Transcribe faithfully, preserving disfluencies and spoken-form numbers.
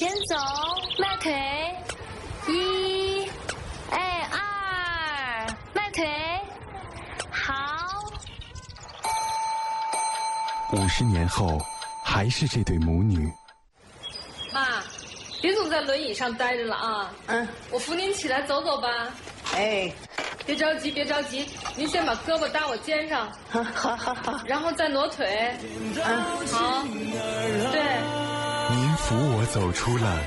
先走，迈腿，一，哎二，迈腿，好。 五十年后，还是这对母女。 妈，别总在轮椅上待着了啊！ 嗯， 我扶您起来走走吧。 哎， 别着急，别着急，您先把胳膊搭我肩上， 好，好，好，好， 然后再挪腿。 嗯， 好，对。 您扶我走出了